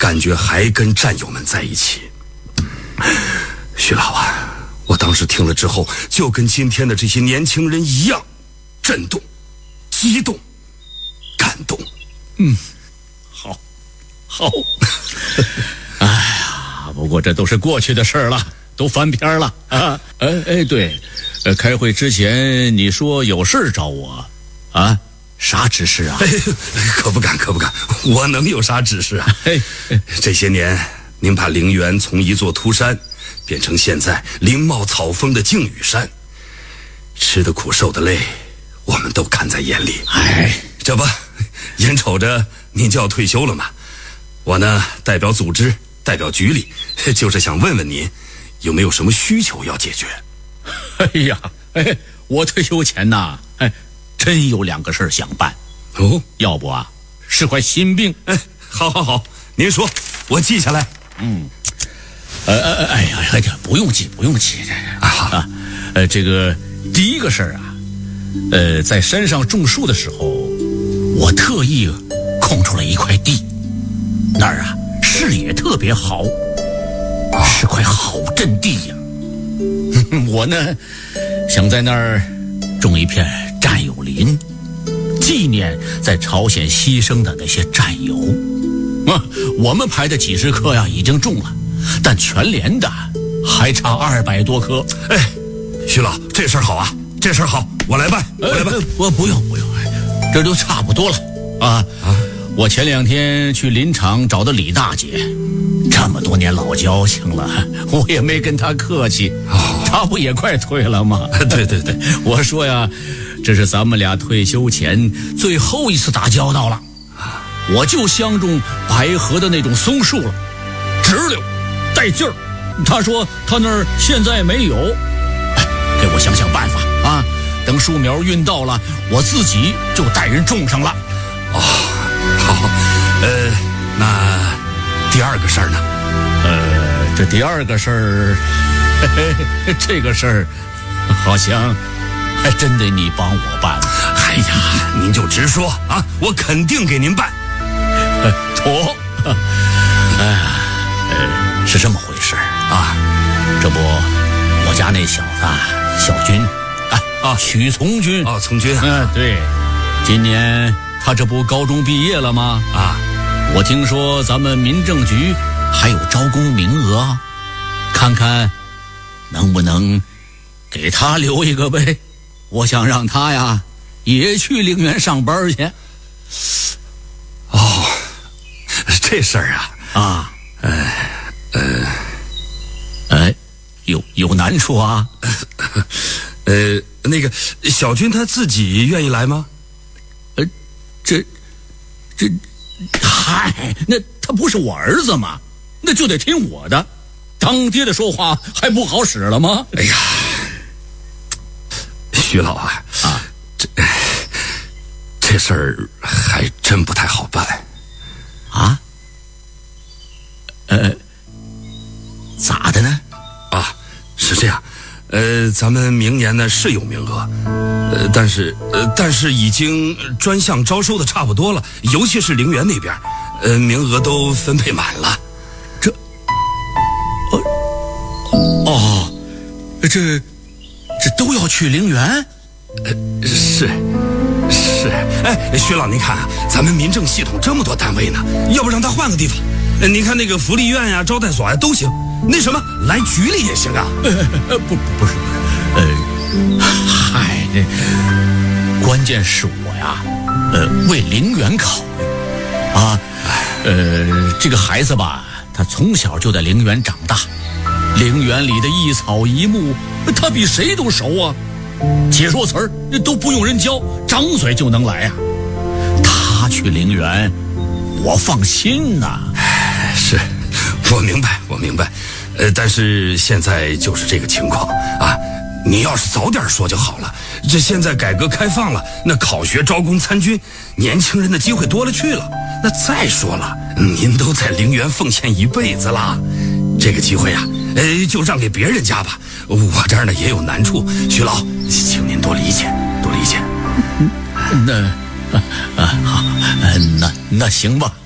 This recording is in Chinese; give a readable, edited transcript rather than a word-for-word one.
感觉还跟战友们在一起。徐老啊，我当时听了之后，就跟今天的这些年轻人一样，震动、激动、感动。 好。哎呀，不过这都是过去的事儿了，都翻篇了啊。对，开会之前你说有事找我啊？啥指示啊？ 可不敢，我能有啥指示啊？这些年您把陵园从一座秃山变成现在林茂草丰的靖宇山，吃的苦受的累我们都看在眼里。这不眼瞅着您就要退休了嘛，我呢代表组织代表局里，就是想问问您有没有什么需求要解决。 我退休前呐，真有2个事儿想办。要不啊是块心病。 好，您说我记下来。 不用记啊。这个第一个事儿啊，在山上种树的时候，我特意空出了一块地，那儿啊视野特别好，是块好阵地呀。我呢想在那儿种一片战友林，纪念在朝鲜牺牲的那些战友。我们排的几10棵呀已经种了，但全连的还差200多棵。 徐老，这事儿好啊，这事儿好，我来办。 我不用，这都差不多了啊。我前2天去林场找的李大姐，这么多年老交情了，我也没跟她客气。她不也快退了吗？ 对， 我说呀，这是咱们俩退休前最后一次打交道了。我就相中白河的那种松树了，直溜带劲儿。他说他那儿现在没有，给我想想办法啊！等树苗运到了，我自己就带人种上了。 好，那第2个事儿呢？ 这第2个事儿，这个事儿好像还真得你帮我办。 您就直说啊，我肯定给您办。 妥。是这么回事啊。这不，我家那小子小军许从军。 从军。 对，今年他这不高中毕业了吗？我听说咱们民政局还有招工名额，看看能不能给他留一个呗。我想让他呀也去陵园上班去。 这事儿啊， 有难处啊？ 那个小军他自己愿意来吗？ 那他不是我儿子吗？那就得听我的，当爹的说话还不好使了吗？ 徐老啊，这事儿还真不太好办啊。咋的呢？ 是这样，咱们明年呢是有名额，但是已经专项招收的差不多了，尤其是陵园那边，名额都分配满了。 这都要去陵园？ 是。徐老，您看啊，咱们民政系统这么多单位呢，要不让他换个地方？您看那个福利院呀、招待所呀都行，那什么来局里也行啊。 不是，关键是我呀，为陵园考虑啊。这个孩子吧，他从小就在陵园长大，陵园里的一草一木，他比谁都熟啊。解说词儿都不用人教，张嘴就能来啊。他去陵园，我放心呐。 是，我明白，但是现在就是这个情况啊。你要是早点说就好了。这现在改革开放了，那考学招工参军，年轻人的机会多了去了。那再说了，您都在陵园奉献一辈子了，这个机会啊，就让给别人家吧。我这儿呢也有难处，徐老，请您多理解。 好，那行吧。